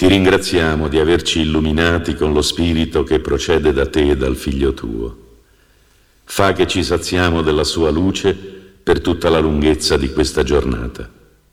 ringraziamo di averci illuminati con lo Spirito che procede da te e dal Figlio tuo. Fa che ci saziamo della sua luce per tutta la lunghezza di questa giornata.